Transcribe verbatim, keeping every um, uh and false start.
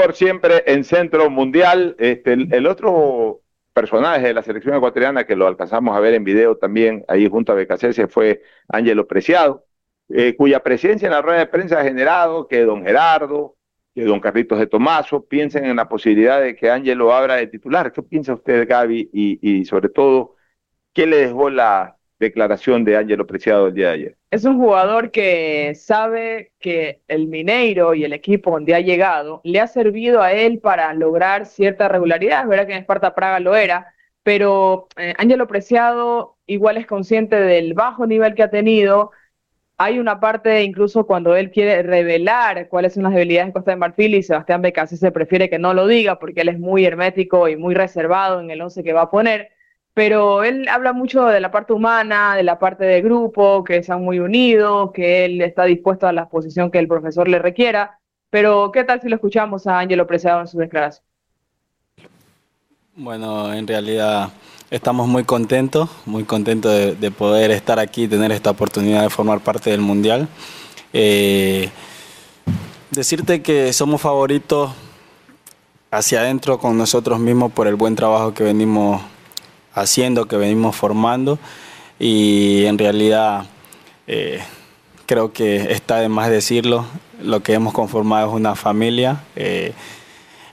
mejor siempre en Centro Mundial. Este, el, el otro personaje de la selección ecuatoriana que lo alcanzamos a ver en video también ahí junto a B K C fue Ángelo Preciado, eh, cuya presencia en la rueda de prensa ha generado que don Gerardo, que don Carlitos de Tomaso piensen en la posibilidad de que Ángelo abra de titular. ¿Qué piensa usted, Gaby? Y, y sobre todo, ¿qué le dejó la declaración de Ángelo Preciado el día de ayer? Es un jugador que sabe que el Mineiro y el equipo donde ha llegado le ha servido a él para lograr cierta regularidad. Es verdad que en Esparta Praga lo era, pero eh, Ángelo Preciado igual es consciente del bajo nivel que ha tenido. Hay una parte incluso cuando él quiere revelar cuáles son las debilidades de Costa de Marfil y Sebastián Becasese prefiere que no lo diga porque él es muy hermético y muy reservado en el once que va a poner, pero él habla mucho de la parte humana, de la parte de grupo, que están muy unidos, que él está dispuesto a la posición que el profesor le requiera, pero ¿qué tal si lo escuchamos a Ángelo Preciado en su declaración? Bueno, en realidad estamos muy contentos, muy contentos de, de poder estar aquí, tener esta oportunidad de formar parte del Mundial. Eh, decirte que somos favoritos hacia adentro con nosotros mismos por el buen trabajo que venimos haciendo, que venimos formando, y en realidad eh, creo que está de más decirlo, lo que hemos conformado es una familia. Eh,